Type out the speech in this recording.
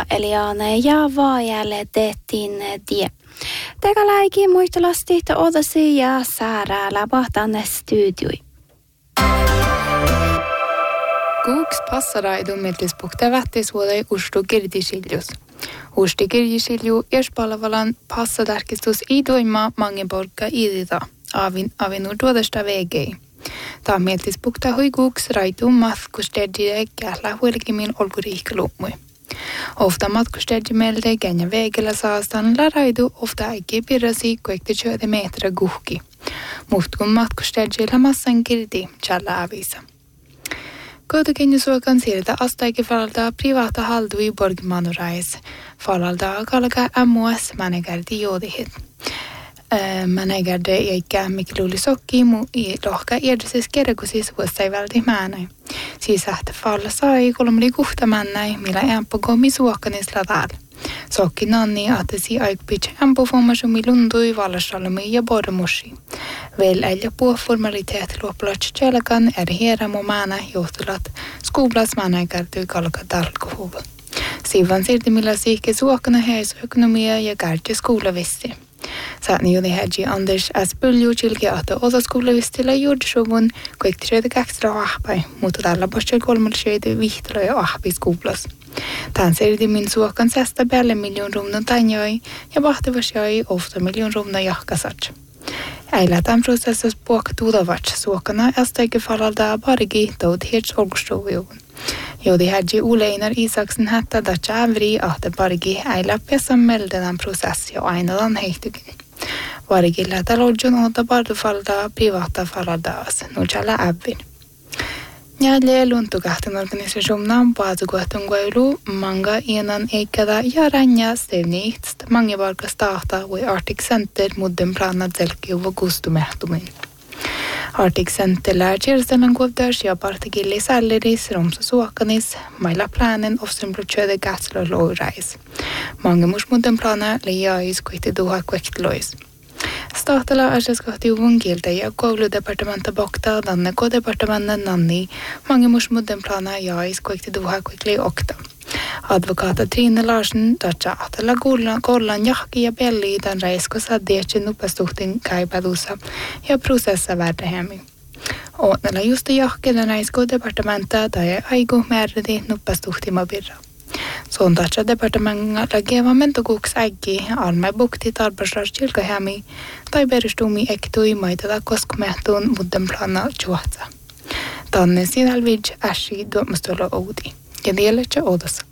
ja Eliane ja vaajalle tehtiin tie. Teka läiki muistelasti odasi ja saaraala pahtanne studioi. Kuuks passaraidu mitlispukta vähtisvuodei ustu kirjisiljus. Usti kirjisilju erspalavalan passatarkistus ei toima mangenporkka idita avinu tuodesta vegei. Tämä mitlispukta hui kuuks raidu matkustajille kähllä huelkimin olkuriihkalummui. Ofta matkustajille känja vegellä saastan la raidu ofta äikki pirrasi kuekti 20 metriä guhki. Muhtkun matkustajille massan kirti challa avisa. Kotokenjusuokan siirtä astaikin falalta privaata haldui borgmanurais. Falalta kalka MOS manegärdi joodihit. Manegärde eikä mikluuli sokki mu i lohka edses kerkusis vuosai välti määnäi. Siis ähtä falla sai kolmali kuhta männäi, millä ämpö komi suokkanis ladal. Sokki nanni atesi aikpitch ämpö formasumi lundui vallassalmi ja bormushi. Väl älja puoformalitet luopplats tjälkan hierämu määnä johtulat skoblas manegärdy kalka dalkohuva. Sivan siirtimillä siihke suokkana ekonomia ja kärti skolavissi. Saatni jodi hädji Anders Aspulju chilki ahto osaskolavistilla juurdsuvun kuektisöitä kakstra ahpai, mutta tällä postjel kolmalsöitä vihtalo ja ahpi skoblas. Tämän siirtimin suokkan säästä päälle 1 miljoon rumna tanjoi ja vahtavasjoi ofta 1 miljoon rumna jahkasat. Äillä tämän prosessissa puokka tuudavat suokkana ästäikä falalta parigi taud hirts olkustuvuun. Jodi hädji Uleinar Isaksen hättä datsa ävri ahte parigi äillä pessan melden prosessi ja ainadan heihtykin. Varigilla talodjon ota pardufalda privata falaldaas, nujalla ävin. Jälle luntukahten organisationen paatukohtun guailu manga enan eikäda ja ranja stevniht mange valka starta với Arctic Center mudden planat selkiuva kustumehtumin. Arctic Center lärtjärjestelen kuvdars ja partikilli sälleris romsa suokanis mailla planen ofsen blutjöde gatslo loirais. Mange mus mudden plana leijais kuitti duha kuektilois. Statala asjaskohtiuvun kieltä ja kouludepartementa bokta danne kodepartementen nanni mange mus mudden plana jais kuikti duha kuikli okta. Advokata Trine Larsen tatsa ahtella kollan jahki ja pelli dan reiskossa deetsin nupastuhtin kaipadussa ja prosessa värdehemmin. Ootnella just jahki dan reiskodepartementa tai aiku määriti nupastuhtima birra. Sån tatsa departementilla gevamento kuks äggi almai bukti tarpasras chilkahämi tai perustumi ektui maitata koskumehtuun mudden plana juotsa. Tanne sinalvidj äsi duomustolla oudi. Ja dieletsä odossa.